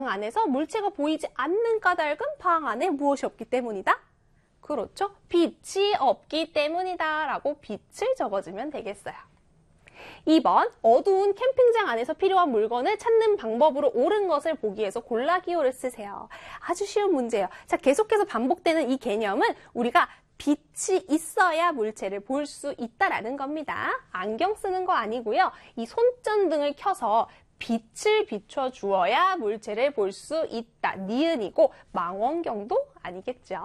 안에서 물체가 보이지 않는 까닭은 방 안에 무엇이 없기 때문이다? 그렇죠. 빛이 없기 때문이다 라고 빛을 적어주면 되겠어요. 2번, 어두운 캠핑장 안에서 필요한 물건을 찾는 방법으로 옳은 것을 보기 위해서 골라 기호를 쓰세요. 아주 쉬운 문제예요. 자, 계속해서 반복되는 이 개념은 우리가 빛이 있어야 물체를 볼 수 있다라는 겁니다. 안경 쓰는 거 아니고요. 이 손전등을 켜서 빛을 비춰 주어야 물체를 볼 수 있다. 니은이고 망원경도 아니겠죠.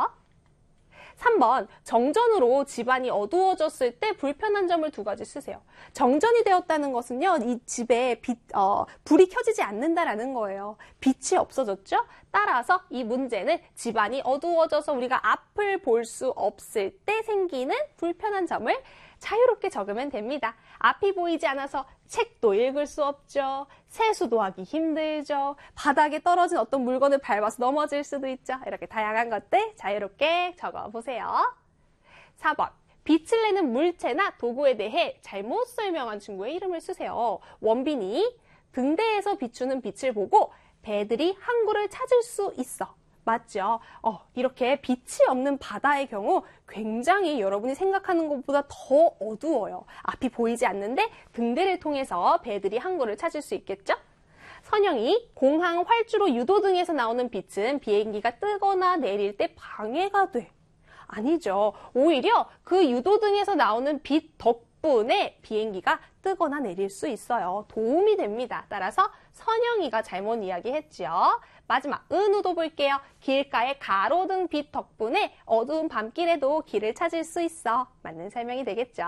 3번, 정전으로 집안이 어두워졌을 때 불편한 점을 2가지 쓰세요. 정전이 되었다는 것은요, 이 집에 불이 켜지지 않는다라는 거예요. 빛이 없어졌죠? 따라서 이 문제는 집안이 어두워져서 우리가 앞을 볼 수 없을 때 생기는 불편한 점을 자유롭게 적으면 됩니다. 앞이 보이지 않아서 책도 읽을 수 없죠. 세수도 하기 힘들죠. 바닥에 떨어진 어떤 물건을 밟아서 넘어질 수도 있죠. 이렇게 다양한 것들 자유롭게 적어보세요. 4번, 빛을 내는 물체나 도구에 대해 잘못 설명한 친구의 이름을 쓰세요. 원빈이 등대에서 비추는 빛을 보고 배들이 항구를 찾을 수 있어. 맞죠? 이렇게 빛이 없는 바다의 경우 굉장히 여러분이 생각하는 것보다 더 어두워요. 앞이 보이지 않는데 등대를 통해서 배들이 항구를 찾을 수 있겠죠? 선영이 공항 활주로 유도등에서 나오는 빛은 비행기가 뜨거나 내릴 때 방해가 돼. 아니죠. 오히려 그 유도등에서 나오는 빛 덕분에 비행기가 뜨거나 내릴 수 있어요. 도움이 됩니다. 따라서 선영이가 잘못 이야기했죠. 마지막 은우도 볼게요. 길가의 가로등 빛 덕분에 어두운 밤길에도 길을 찾을 수 있어. 맞는 설명이 되겠죠.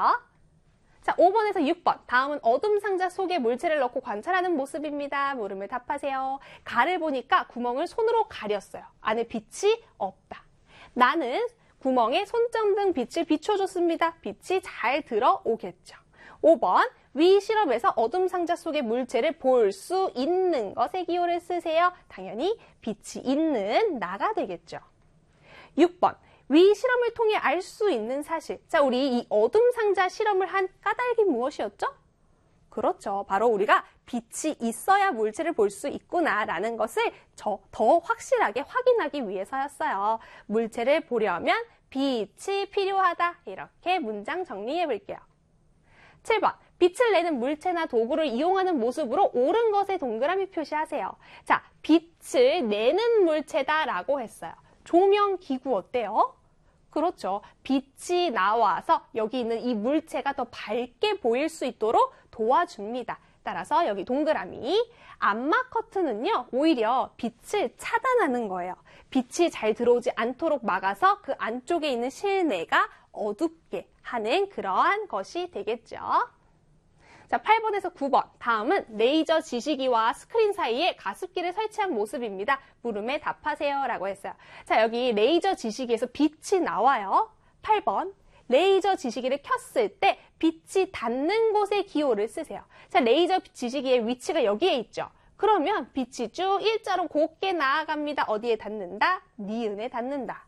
자, 5번에서 6번. 다음은 어둠 상자 속에 물체를 넣고 관찰하는 모습입니다. 물음을 답하세요. 가를 보니까 구멍을 손으로 가렸어요. 안에 빛이 없다. 나는 구멍에 손전등 빛을 비춰줬습니다. 빛이 잘 들어오겠죠. 5번, 위 실험에서 어둠 상자 속의 물체를 볼 수 있는 것의 기호를 쓰세요. 당연히 빛이 있는 나가 되겠죠. 6번, 위 실험을 통해 알 수 있는 사실. 자, 우리 이 어둠 상자 실험을 한 까닭이 무엇이었죠? 그렇죠. 바로 우리가 빛이 있어야 물체를 볼 수 있구나라는 것을 더 확실하게 확인하기 위해서였어요. 물체를 보려면 빛이 필요하다. 이렇게 문장 정리해 볼게요. 7번, 빛을 내는 물체나 도구를 이용하는 모습으로 옳은 것에 동그라미 표시하세요. 자, 빛을 내는 물체다라고 했어요. 조명기구 어때요? 그렇죠. 빛이 나와서 여기 있는 이 물체가 더 밝게 보일 수 있도록 도와줍니다. 따라서 여기 동그라미. 암막 커튼은요, 오히려 빛을 차단하는 거예요. 빛이 잘 들어오지 않도록 막아서 그 안쪽에 있는 실내가 어둡게 하는 그러한 것이 되겠죠. 자, 8번에서 9번. 다음은 레이저 지시기와 스크린 사이에 가습기를 설치한 모습입니다. 물음에 답하세요 라고 했어요. 자, 여기 레이저 지시기에서 빛이 나와요. 8번. 레이저 지시기를 켰을 때 빛이 닿는 곳에 기호를 쓰세요. 자, 레이저 지시기의 위치가 여기에 있죠. 그러면 빛이 쭉 일자로 곱게 나아갑니다. 어디에 닿는다? 니은에 닿는다.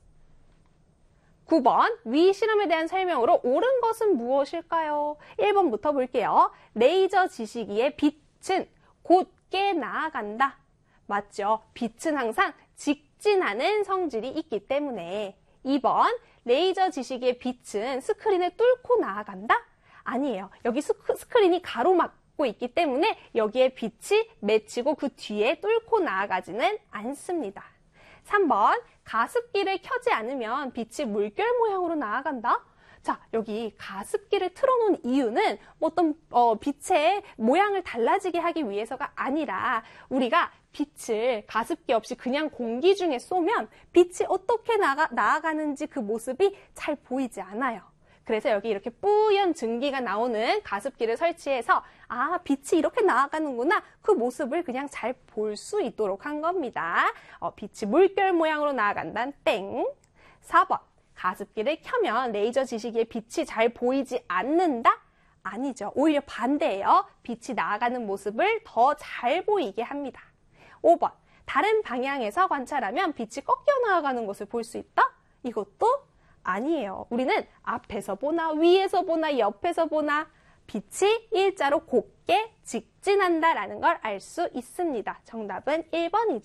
9번, 위 실험에 대한 설명으로 옳은 것은 무엇일까요? 1번부터 볼게요. 레이저 지시기의 빛은 곧게 나아간다. 맞죠? 빛은 항상 직진하는 성질이 있기 때문에. 2번, 레이저 지시기의 빛은 스크린을 뚫고 나아간다? 아니에요. 여기 스크린이 가로막고 있기 때문에 여기에 빛이 맺히고 그 뒤에 뚫고 나아가지는 않습니다. 3번, 가습기를 켜지 않으면 빛이 물결 모양으로 나아간다? 자, 여기 가습기를 틀어놓은 이유는 어떤 빛의 모양을 달라지게 하기 위해서가 아니라 우리가 빛을 가습기 없이 그냥 공기 중에 쏘면 빛이 어떻게 나아가는지 그 모습이 잘 보이지 않아요. 그래서 여기 이렇게 뿌연 증기가 나오는 가습기를 설치해서 아, 빛이 이렇게 나아가는구나. 그 모습을 그냥 잘 볼 수 있도록 한 겁니다. 빛이 물결 모양으로 나아간다는 땡. 4번. 가습기를 켜면 레이저 지시기에 빛이 잘 보이지 않는다? 아니죠. 오히려 반대예요. 빛이 나아가는 모습을 더 잘 보이게 합니다. 5번. 다른 방향에서 관찰하면 빛이 꺾여 나아가는 것을 볼 수 있다? 이것도 아니에요. 우리는 앞에서 보나 위에서 보나 옆에서 보나 빛이 일자로 곱게 직진한다라는 걸 알 수 있습니다. 정답은 1번이죠.